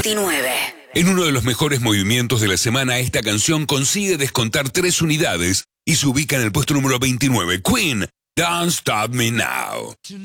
29. En uno de los mejores movimientos de la semana, esta canción consigue descontar 3 unidades y se ubica en el puesto número 29. Queen, Don't Stop Me Now.